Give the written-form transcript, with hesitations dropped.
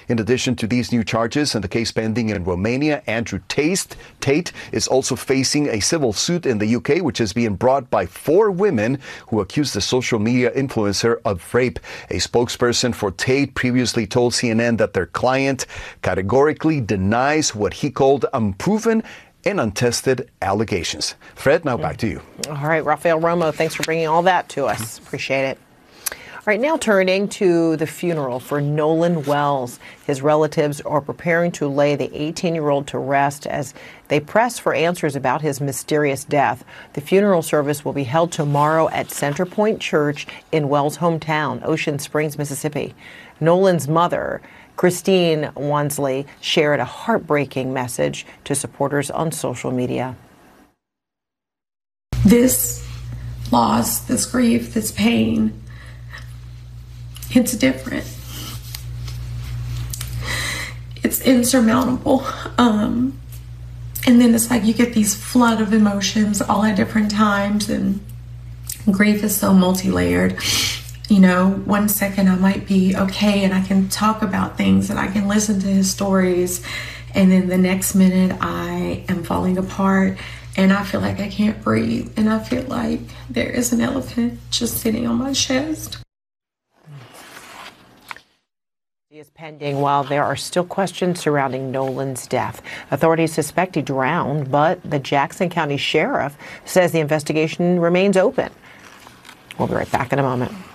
In addition to these new charges and the case pending in Romania, Andrew Tate is also facing a civil suit in the UK, which is being brought by 4 women who accuse the social media influencer of rape. A spokesperson for Tate previously told CNN that their client categorically denies what he called unproven and untested allegations. Fred, now back to you. All right, Rafael Romo, thanks for bringing all that to us. Appreciate it. All right, now turning to the funeral for Nolan Wells. His relatives are preparing to lay the 18-year-old to rest as they press for answers about his mysterious death. The funeral service will be held tomorrow at Centerpoint Church in Wells' hometown, Ocean Springs, Mississippi. Nolan's mother, Christine Wansley, shared a heartbreaking message to supporters on social media. This loss, this grief, this pain, it's different. It's insurmountable. And then it's like you get these flood of emotions all at different times, and grief is so multi-layered. You know, one second I might be okay and I can talk about things and I can listen to his stories, and then the next minute I am falling apart and I feel like I can't breathe, and I feel like there is an elephant just sitting on my chest. Is pending while there are still questions surrounding Nolan's death. Authorities suspect he drowned, but the Jackson County Sheriff says the investigation remains open. We'll be right back in a moment.